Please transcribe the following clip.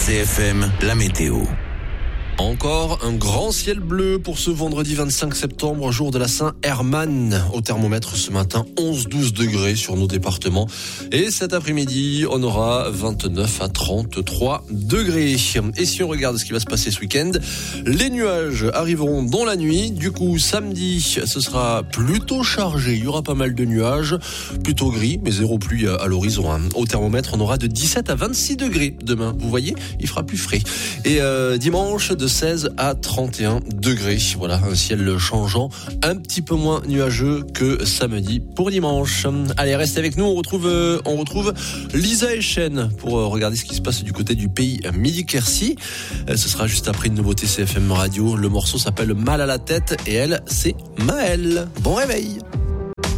CFM, la météo. Encore un grand ciel bleu pour ce vendredi 25 septembre, jour de la Saint-Hermann. Au thermomètre ce matin, 11-12 degrés sur nos départements. Et cet après-midi, on aura 29 à 33 degrés. Et si on regarde ce qui va se passer ce week-end, les nuages arriveront dans la nuit. Du coup, samedi, ce sera plutôt chargé. Il y aura pas mal de nuages, plutôt gris, mais zéro pluie à l'horizon. Au thermomètre, on aura de 17 à 26 degrés demain. Vous voyez, il fera plus frais. Et dimanche, de 16 à 31 degrés. Voilà, un ciel changeant, un petit peu moins nuageux que samedi pour dimanche. Allez, restez avec nous, on retrouve Lisa Echen pour regarder ce qui se passe du côté du pays Midi-Quercy. Ce sera juste après une nouveauté CFM Radio. Le morceau s'appelle Mal à la tête et elle, c'est Maëlle. Bon réveil.